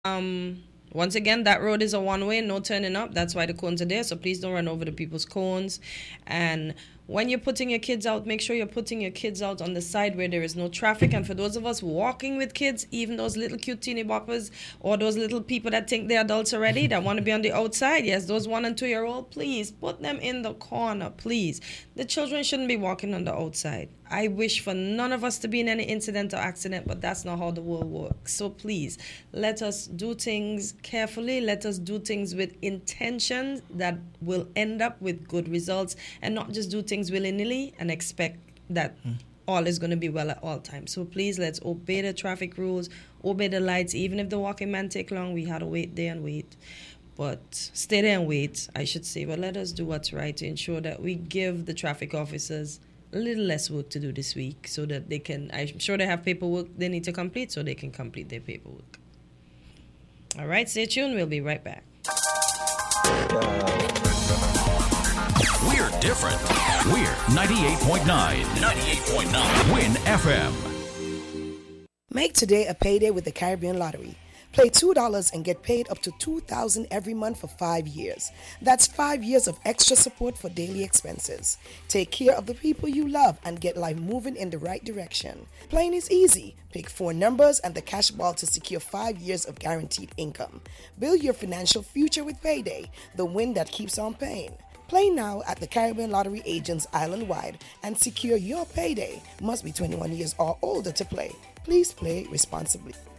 Once again, that road is a one-way, no turning up. That's why the cones are there. So please don't run over the people's cones. And when you're putting your kids out, make sure you're putting your kids out on the side where there is no traffic. And for those of us walking with kids, even those little cute teeny boppers or those little people that think they're adults already that want to be on the outside, yes, those 1 and 2 year old, please put them in the corner, please. The children shouldn't be walking on the outside. I wish for none of us to be in any incident or accident, but that's not how the world works. So please, let us do things carefully. Let us do things with intentions that will end up with good results, and not just do things willy-nilly and expect that all is going to be well at all times. So please, let's obey the traffic rules, obey the lights. Even if the walking man take long, we had to wait there and wait. But stay there and wait, I should say. But let us do what's right to ensure that we give the traffic officers a little less work to do this week so that they can, I'm sure they have paperwork they need to complete, so they can complete their paperwork. All right, stay tuned. We'll be right back. We're different. We're 98.9. 98.9 Win FM. Make today a payday with the Caribbean Lottery. Play $2 and get paid up to $2,000 every month for 5 years. That's 5 years of extra support for daily expenses. Take care of the people you love and get life moving in the right direction. Playing is easy. Pick 4 numbers and the cash ball to secure 5 years of guaranteed income. Build your financial future with Payday, the win that keeps on paying. Play now at the Caribbean Lottery agents island-wide and secure your payday. Must be 21 years or older to play. Please play responsibly.